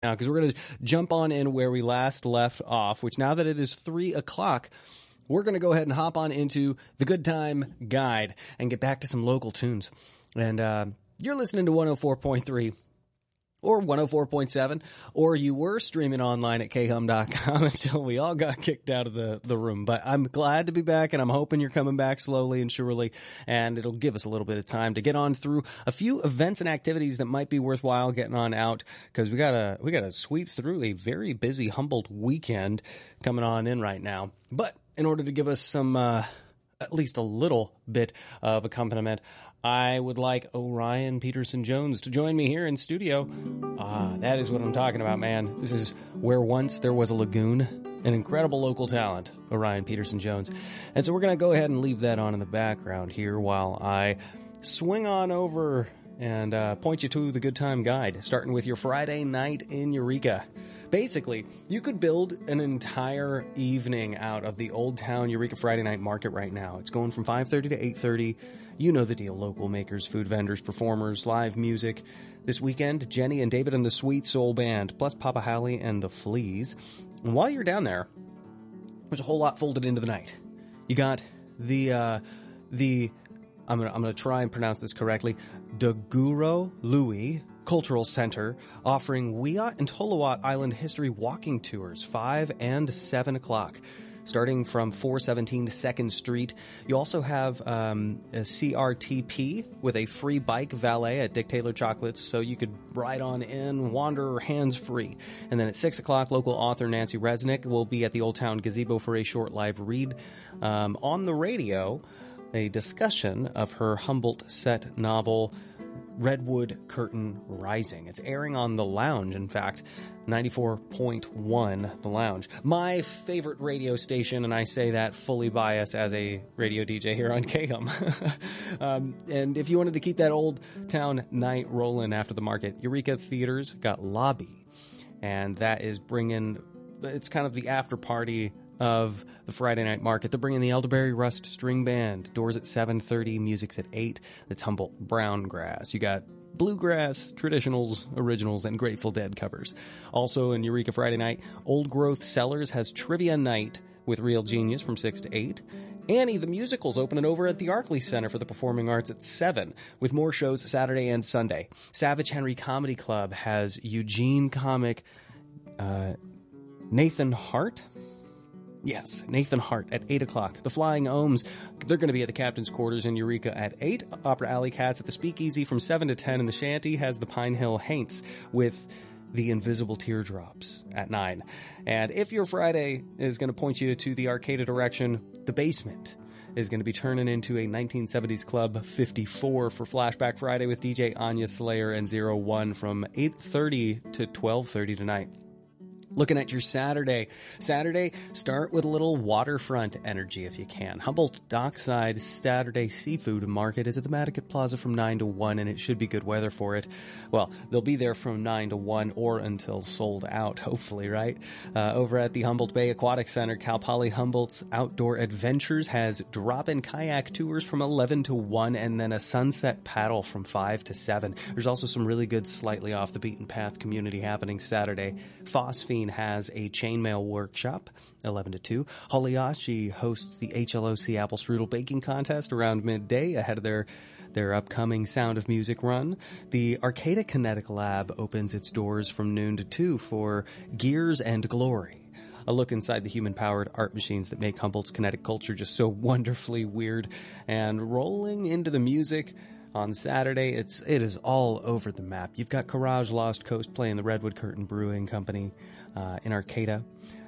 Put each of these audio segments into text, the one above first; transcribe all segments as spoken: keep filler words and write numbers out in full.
now, because we're going to jump on in where we last left off, which now that it is three o'clock, we're going to go ahead and hop on into the Good Time Guide and get back to some local tunes. And uh, you're listening to one oh four point three or one oh four point seven, or you were streaming online at k hum dot com until we all got kicked out of the, the room. But I'm glad to be back, and I'm hoping you're coming back slowly and surely, and it'll give us a little bit of time to get on through a few events and activities that might be worthwhile getting on out, because we gotta, we gotta sweep through a very busy Humboldt weekend coming on in right now. But in order to give us some, uh, at least a little bit of accompaniment, I would like Orion Peterson Jones to join me here in studio. Ah, that is what I'm talking about, man. This is where once there was a lagoon, an incredible local talent, Orion Peterson Jones. And so we're going to go ahead and leave that on in the background here while I swing on over and uh, point you to the Good Time Guide, starting with your Friday night in Eureka. Basically, you could build an entire evening out of the Old Town Eureka Friday Night Market right now. It's going from five thirty to eight thirty. You know the deal. Local makers, food vendors, performers, live music. This weekend, Jenny and David and the Sweet Soul Band, plus Papa Halley and the Fleas. And while you're down there, there's a whole lot folded into the night. You got the, uh, the, I'm gonna, I'm gonna try and pronounce this correctly, Daguro Louis Cultural Center, offering Wiyot and Tolawat Island history walking tours, five and seven o'clock. Starting from four seventeen second Street. You also have um, a C R T P with a free bike valet at Dick Taylor Chocolates, so you could ride on in, wander hands-free. And then at six o'clock, local author Nancy Resnick will be at the Old Town Gazebo for a short live read. Um, on the radio, a discussion of her Humboldt set novel, Redwood Curtain Rising. It's airing on The Lounge, in fact, ninety-four point one The Lounge. My favorite radio station, and I say that fully biased as a radio D J here on K H U M. um, and if you wanted to keep that Old Town night rolling after the market, Eureka Theaters got Lobby, and that is bringing, it's kind of the after party of the Friday night market. They're bringing the Elderberry Rust String Band. Doors at seven thirty, music's at eight. That's Humboldt Brown Grass. You got bluegrass, traditionals, originals, and Grateful Dead covers. Also in Eureka Friday night, Old Growth Cellars has Trivia Night with Real Genius from six to eight. Annie the Musical's opening over at the Arkley Center for the Performing Arts at seven, with more shows Saturday and Sunday. Savage Henry Comedy Club has Eugene comic uh, Nathan Hart. Yes, Nathan Hart at eight o'clock. The Flying Ohms, they're going to be at the Captain's Quarters in Eureka at eight. Opera Alley Cats at the Speakeasy from seven to ten. And the Shanty has the Pine Hill Haints with the Invisible Teardrops at nine. And if your Friday is going to point you to the Arcata direction, the Basement is going to be turning into a nineteen seventies Club fifty-four for Flashback Friday with D J Anya Slayer and Zero One from eight thirty to twelve thirty tonight. Looking at your Saturday. Saturday, start with a little waterfront energy if you can. Humboldt Dockside Saturday Seafood Market is at the Madaket Plaza from nine to one, and it should be good weather for it. Well, they'll be there from nine to one or until sold out, hopefully, right? Uh, over at the Humboldt Bay Aquatic Center, Cal Poly Humboldt's Outdoor Adventures has drop-in kayak tours from eleven to one, and then a sunset paddle from five to seven. There's also some really good slightly off the beaten path community happening Saturday. Phosphine has a chainmail workshop, eleven to two. Holiashi hosts the H L O C Apple Strudel Baking Contest around midday ahead of their their upcoming Sound of Music run. The Arcata Kinetic Lab opens its doors from noon to two for Gears and Glory, a look inside the human-powered art machines that make Humboldt's kinetic culture just so wonderfully weird. And rolling into the music, on Saturday, it's it is all over the map. You've got Courage Lost Coast playing the Redwood Curtain Brewing Company uh, in Arcata.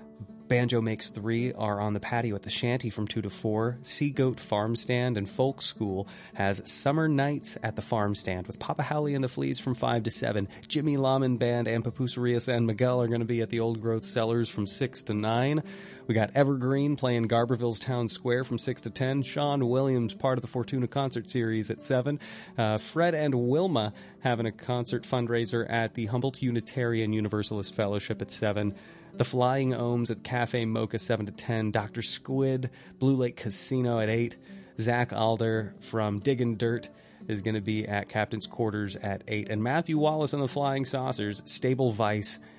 Banjo Makes Three are on the patio at the Shanty from two to four. Sea Goat Farm Stand and Folk School has Summer Nights at the Farm Stand with Papa Howley and the Fleas from five to seven. Jimmy Lahman Band and Papusaria San Miguel are going to be at the Old Growth Cellars from six to nine. We got Evergreen playing Garberville's Town Square from six to ten. Sean Williams, part of the Fortuna Concert Series at seven. Uh, Fred and Wilma having a concert fundraiser at the Humboldt Unitarian Universalist Fellowship at seven. The Flying Ohms at Cafe Mocha seven to ten. Doctor Squid, Blue Lake Casino at eight. Zach Alder from Diggin' Dirt is going to be at Captain's Quarters at eight. And Matthew Wallace and the Flying Saucers, Stable Vice